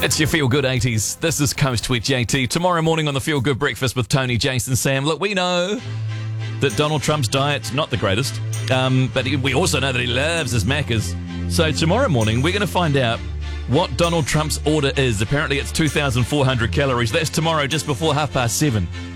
It's your Feel Good 80s. This is Coast with JT. Tomorrow morning on the Feel Good Breakfast with Tony, Jason, Sam. Look, we know that Donald Trump's diet's not the greatest, but we also know that he loves his Maccas. So tomorrow morning, we're going to find out what Donald Trump's order is. Apparently, it's 2,400 calories. That's tomorrow, just before 7:30.